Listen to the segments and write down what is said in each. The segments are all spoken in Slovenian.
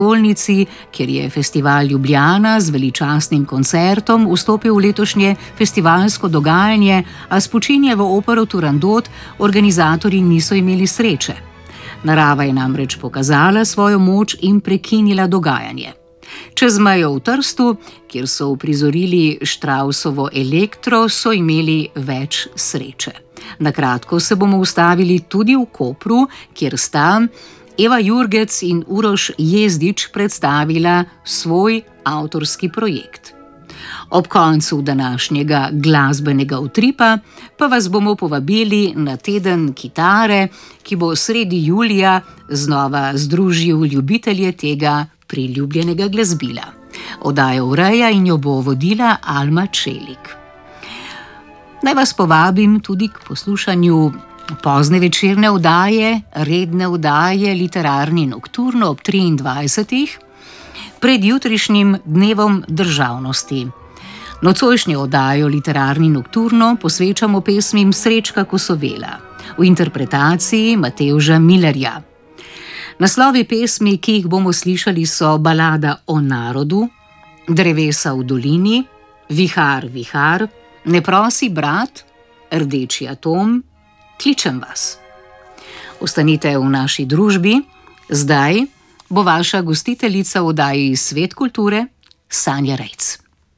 prestolnici, kjer je Festival Ljubljana z veličastnim koncertom vstopil v letošnje festivalsko dogajanje, a s Puccinijevo opero Turandot organizatorji niso imeli sreče. Narava je namreč pokazala svojo moč in prekinila dogajanje. Čez mejo v Trstu, kjer so uprizorili Straussovo Elektro, so imeli več sreče. Na kratko se bomo ustavili tudi v Kopru, kjer sta Eva Jurgec in Uroš Jezdič predstavila svoj avtorski projekt. Ob koncu današnjega glasbenega utripa pa vas bomo povabili na teden kitare, ki bo sredi julija znova združil ljubitelje tega priljubljenega glasbila. Oddajo ureja in jo bo vodila Alma Čelik. Naj vas povabim tudi k poslušanju pozne večerne oddaje, redne oddaje Literarni nokturno ob 23. pred jutrišnjim dnevom državnosti. Nocojšnjo oddajo Literarni nokturno posvečamo pesmim Srečka Kosovela v interpretaciji Matevža Millerja. Naslovi pesmi, ki jih bomo slišali, so Balada o narodu, Drevesa v dolini, Vihar, vihar, Ne prosi brat, Rdeči atom, Kličem vas. Ostanite v naši družbi. Zdaj bo vaša gostiteljica v oddaji Svet kulture Sanja Rejc.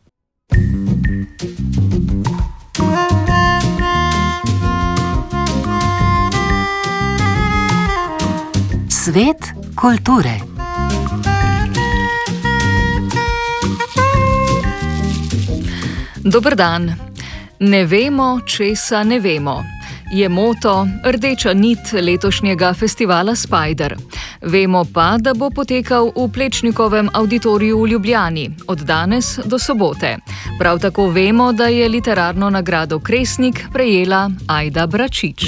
Svet kulture. Dober dan. Ne vemo, česa ne vemo. Je moto, rdeča nit letošnjega festivala Spider. Vemo pa, da bo potekal v Plečnikovem avditoriju v Ljubljani od danes do sobote. Prav tako vemo, da je literarno nagrado Kresnik prejela Ajda Bračič.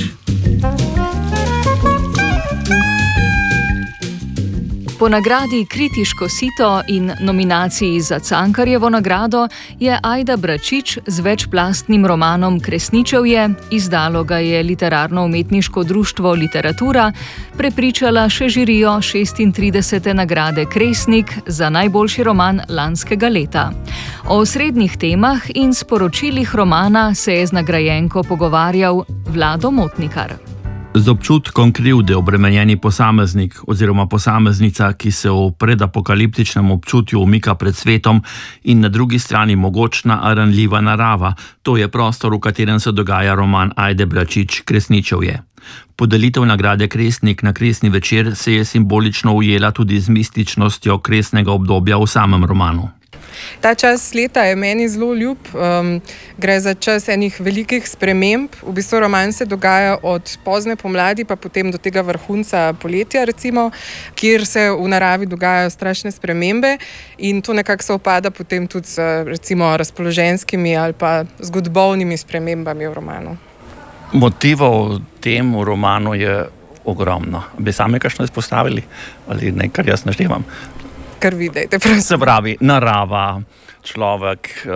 Po nagradi Kritiško sito in nominaciji za Cankarjevo nagrado je Ajda Bračič z večplastnim romanom Kresničevje, izdalo ga je Literarno-umetniško društvo Literatura, prepričala še žirijo 36. nagrade Kresnik za najboljši roman lanskega leta. O osrednjih temah in sporočilih romana se je z nagrajenko pogovarjal Vlado Motnikar. Z občutkom krivde obremenjeni posameznik oziroma posameznica, ki se v predapokaliptičnem občutju umika pred svetom, in na drugi strani mogočna, a ranljiva narava. To je prostor, v katerem se dogaja roman Ajde Bračič Kresničevje. Podelitev nagrade Kresnik na kresni večer se je simbolično ujela tudi z mističnostjo kresnega obdobja v samem romanu. Ta čas leta je meni zelo ljub. Gre za čas enih velikih sprememb. V bistvu roman se dogaja od pozne pomladi pa potem do tega vrhunca poletja, recimo, kjer se v naravi dogajajo strašne spremembe in to nekako se opada potem tudi z recimo razpoloženjskimi ali pa zgodovnimi spremembami v romanu. Motivov tem v romanu je ogromno. Bi sami kakšno izpostavili ali ne, kar jaz naštevam? Kar vidite, prosim. Se pravi, narava, človek,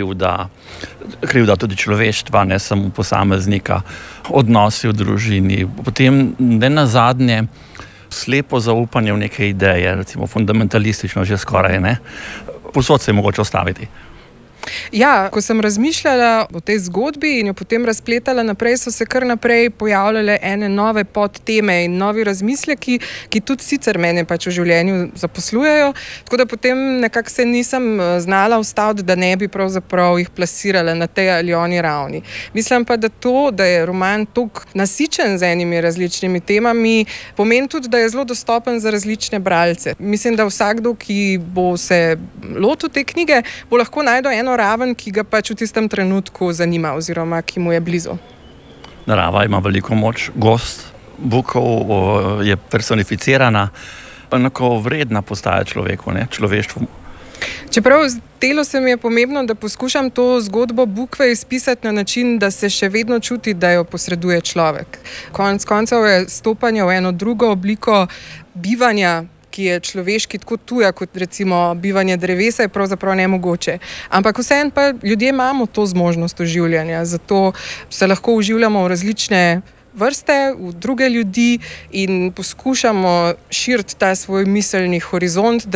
krivda tudi človeštva, ne samo posameznika, odnosi v družini, potem ne nazadnje slepo zaupanje v neke ideje, recimo fundamentalistično že skoraj, ne? Povsod se je mogoče ustaviti. Ja, ko sem razmišljala o tej zgodbi in jo potem razpletala naprej, so se kar naprej pojavljale ene nove podteme in novi razmisleki, ki tudi sicer mene pač v življenju zaposlujejo, tako da potem nekako se nisem znala ustaviti, da ne bi pravzaprav jih plasirala na tej ali oni ravni. Mislim pa, da to, da je roman toliko nasičen z enimi različnimi temami, pomeni tudi, da je zelo dostopen za različne bralce. Mislim, da vsakdo, ki bo se lotil te knjige, bo lahko najdel eno raven, ki ga pač v tistem trenutku zanima oziroma ki mu je blizu. Narava ima veliko moč, gost Bukov je personificirana, enako vredna postaja človeku, ne, človeštvu. Čeprav zdelo se mi je pomembno, da poskušam to zgodbo Bukve izpisati na način, da se še vedno čuti, da jo posreduje človek. Konec koncev je stopanje v eno drugo obliko bivanja, ki je človeški tako tuja, kot recimo bivanje drevesa, je pravzaprav nemogoče. Ampak vseeno pa ljudje imamo to zmožnost oživljanja, zato se lahko oživljamo v različne vrste, v druge ljudi in poskušamo širiti ta svoj miselni horizont,